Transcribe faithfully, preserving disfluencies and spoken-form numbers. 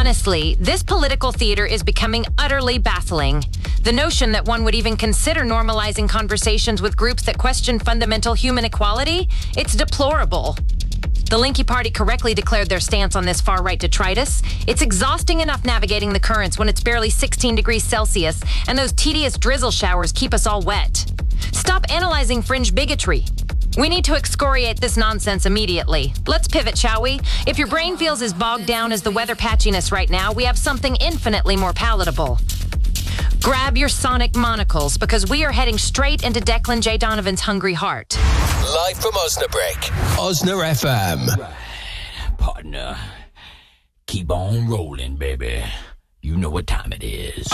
Honestly, this political theater is becoming utterly baffling. The notion that one would even consider normalizing conversations with groups that question fundamental human equality, it's deplorable. The Linky Party correctly declared their stance on this far-right detritus. It's exhausting enough navigating the currents when it's barely sixteen degrees Celsius, and those tedious drizzle showers keep us all wet. Stop analyzing fringe bigotry. We need to excoriate this nonsense immediately. Let's pivot, shall we? If your brain feels as bogged down as the weather patchiness right now, we have something infinitely more palatable. Grab your sonic monocles, because we are heading straight into Declan J. Donovan's hungry heart. Live from Osnabrück, Osna F M. Right, partner. Keep on rolling, baby. You know what time it is.